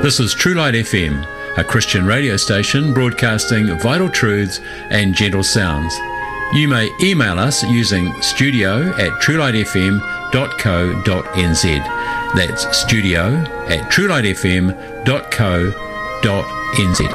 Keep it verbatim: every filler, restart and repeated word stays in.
This is True Light F M, a Christian radio station broadcasting vital truths and gentle sounds. You may email us using studio at truelightfm.co.nz. That's studio at truelightfm.co.nz.